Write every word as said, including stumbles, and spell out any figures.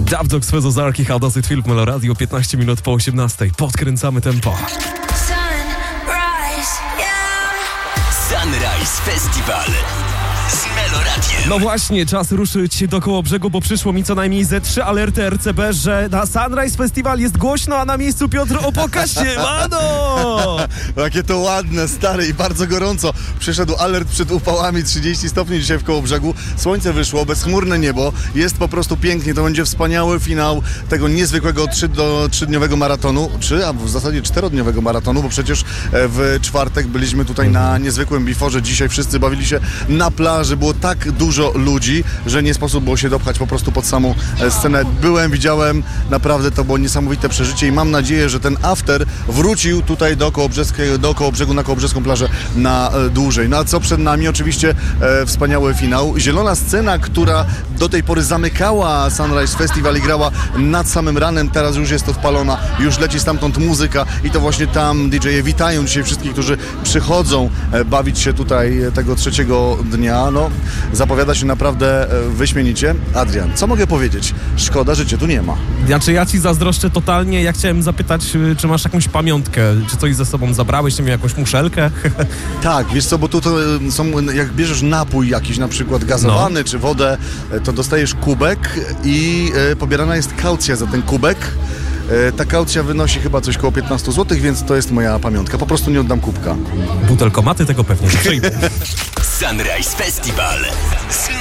Daft Dogs z Ozarki, How Does It Feel w Melo Radio, piętnaście minut po osiemnastej. Podkręcamy tempo. Sunrise Festival z Melo Radiem. No właśnie, czas ruszyć do Kołobrzegu, bo przyszło mi co najmniej ze trzy alerty R C B, że na Sunrise Festival jest głośno, a na miejscu Piotr Opoka siemano! Jakie to ładne, stare i bardzo gorąco. Przyszedł alert przed upałami, trzydzieści stopni dzisiaj w Kołobrzegu. Słońce wyszło, bezchmurne niebo. Jest po prostu pięknie. To będzie wspaniały finał tego niezwykłego trzy do trzydniowego maratonu. Trzy, a w zasadzie czterodniowego maratonu, bo przecież w czwartek byliśmy tutaj na niezwykłym biforze. Dzisiaj wszyscy bawili się na plaży. Było tak dużo ludzi, że nie sposób było się dopchać po prostu pod samą scenę. Byłem, widziałem, naprawdę to było niesamowite przeżycie i mam nadzieję, że ten after wrócił tutaj do Kołobrzeskiego, do Kołobrzegu, na Kołobrzeską plażę na e, dłużej. No a co przed nami? Oczywiście e, wspaniały finał. Zielona scena, która do tej pory zamykała Sunrise Festival i grała nad samym ranem, teraz już jest odpalona, już leci stamtąd muzyka i to właśnie tam D J e witają dzisiaj wszystkich, którzy przychodzą e, bawić się tutaj tego trzeciego dnia. No, zapowiada się naprawdę e, wyśmienicie. Adrian, co mogę powiedzieć? Szkoda, że cię tu nie ma. Znaczy ja ci zazdroszczę totalnie. Ja chciałem zapytać, czy masz jakąś pamiątkę, czy coś ze sobą zabrałeś, nie wiem, jakąś muszelkę? Tak, wiesz co, bo tu to są, jak bierzesz napój jakiś, na przykład gazowany, no, czy wodę, to dostajesz kubek i e, pobierana jest kaucja za ten kubek. E, ta kaucja wynosi chyba coś koło piętnaście złotych, więc to jest moja pamiątka. Po prostu nie oddam kubka. Butelkomaty tego pewnie nie przyjmę. Sunrise Festival z